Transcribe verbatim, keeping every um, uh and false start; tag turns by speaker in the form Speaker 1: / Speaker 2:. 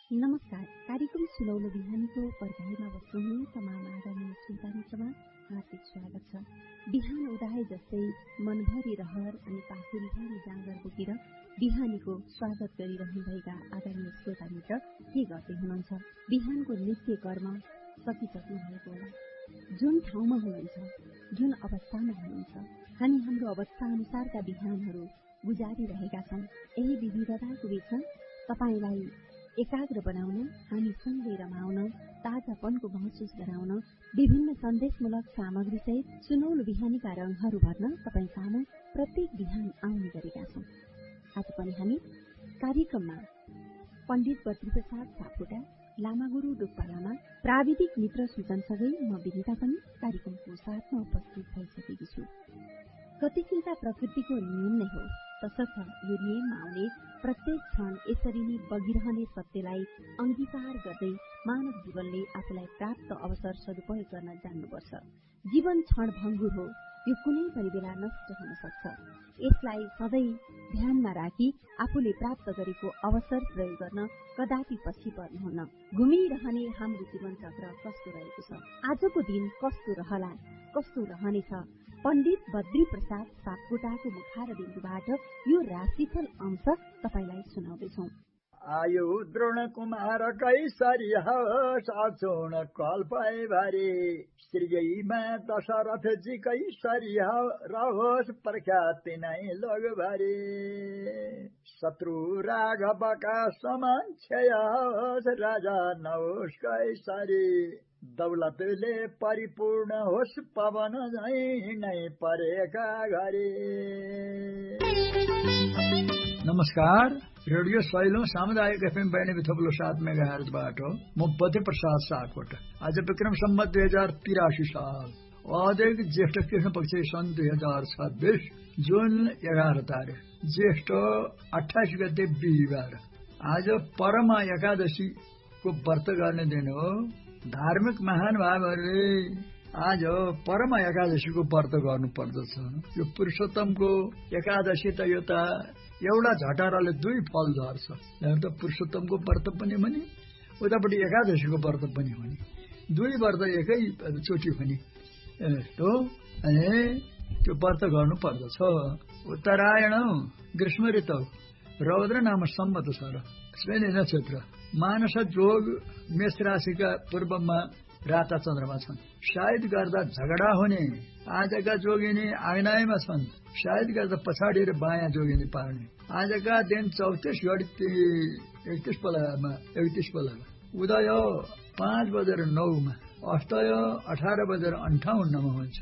Speaker 1: नमस्कार। कार्यक्रम सुनौलो बिहानीको पर्यायमा बस्नुहुने तमाम आदरणीय श्रोता मित्रमा हार्दिक स्वागत छ। बिहान उदाए जस्तै मनभरि रहर अनि पाखुरीभरि जाँगर बोकेर बिहानीको स्वागत गरिरहनुभएका आदरणीय श्रोता मित्र के गर्दै हुनुहुन्छ? बिहानको नित्य कर्म सकिसक्नु भएको होला। जुन ठाउँमा हुनुहुन्छ, जुन अवस्थामा हुनुहुन्छ, हामी हाम्रो अवस्था अनुसारका बिहानहरू गुजारिरहेका छौं। यही विविधताको बीचमा तपाईलाई एकाग्र बनाउन, हामी सँगै रमाउन, ताजापनको महसुस गराउन, विभिन्न सन्देशमूलक सामग्रीसहित सुनौलो बिहानीका रङहरू भर्न तपाईँ सामु प्रत्येक बिहान आउने गरेका छौं। आज पनि हामी कार्यक्रममा पण्डित बद्रीप्रसाद सापकोटा, लामागुरु डोक्पा लामा, प्राविधिक मित्र सुजनसँगै म विनिता पनि कार्यक्रमको साथमा उपस्थित भइसकेकी छु। गतिशीलता प्रकृतिको नियम नै हो, तसर्थ यो नियममा आउने प्रत्येक क्षण यसरी नै बगिरहने सत्यलाई अंगीकार गर्दै मानव जीवनले आफूलाई प्राप्त अवसर सदुपयोग गर्न जान्नुपर्छ। जीवन क्षणभङ्गुर हो, यो कुनै पनि बेला नष्ट हुन सक्छ। यसलाई सधैँ ध्यानमा राखी आफूले प्राप्त गरेको अवसर प्रयोग गर्न कदापि पछि पर्नुहुन्न। घुमिरहने हाम्रो जीवन चक्र कस्तो रहेको छ, आजको दिन कस्तो रहला, कस्तो रहनेछ, पण्डित बद्रीप्रसाद सापकोटाको मुखार बिन्दुबाट यो राशिफल अंश तपाईलाई सुनाउँदैछौ।
Speaker 2: आयु द्रोण कुमार कैसरी साचोण कल्पय भरे श्रीमा दशरथ जी कैसरी रहोस् प्रख्याति नै लोग भरे शत्रु राघवका समान छय राजा नहोस् कैसरी दौलतले परिपूर्ण होस् पवन झै नै परेका घरे।
Speaker 3: नमस्कार। रेडियो सैलो सामुदायिक एफएम बैने थप्लो सात मेगा हर्जबाट म बद्री प्रसाद सापकोटा। आज विक्रम सम्वत दुई हजार तिरासी साल अदेखि ज्येष्ठ कृष्ण पक्ष सन् दुई हजार छब्बीस जुन एघार तारिक ज्येष्ठ अठाइस गते बिहिबार। आज परमा एकादशीको व्रत गर्ने दिन हो। धार्मिक महानुभावहरूले आज परमा एकादशीको व्रत गर्नु पर्दछ। यो पुरुषोत्तमको एकादशी त यो त एउटा झटाराले दुई फल झर्छ। त पुरुषोत्तमको व्रत पनि भने उतापट्टि एकादशीको व्रत पनि हुने, दुई व्रत एकै चोटि हुने हो। अनि त्यो व्रत गर्नु पर्दछ। उत्तरायण ग्रीष्म ऋतु रौद्र नाम सम्मत छ र अश्विनी नक्षत्र मानस जोग मेष राशिका पूर्वमा राता चन्द्रमा छन्। सायद गर्दा झगडा हुने। आजका जोगिनी आग्नेयमा छन्। सायद गर्दा पछाडि र बायाँ जोगिनी पार्ने। आजका दिन चौतिस घडी एकतिस बेलामा एकतिस बेलामा उदय पाँच बजेर नौमा, अस्तय अठार बजेर अन्ठाउन्नमा हुन्छ।